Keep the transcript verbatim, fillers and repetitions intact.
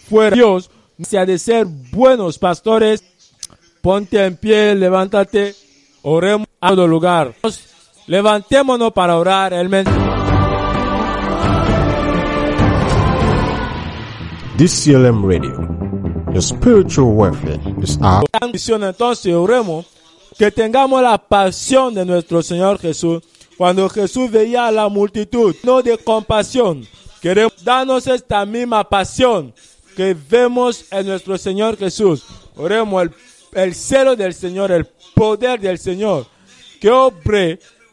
fuera. Dios se ha de ser buenos pastores. Ponte en pie, levántate, oremos a todo lugar. Levantémonos para orar. El mensaje. D C L M Radio, your spiritual welfare is our Entonces oremos que tengamos la pasión de nuestro Señor Jesús. Cuando Jesús veía a la multitud, no de compasión, queremos darnos esta misma pasión que vemos en nuestro Señor Jesús. Oremos el, el celo del Señor, el poder del Señor, que obre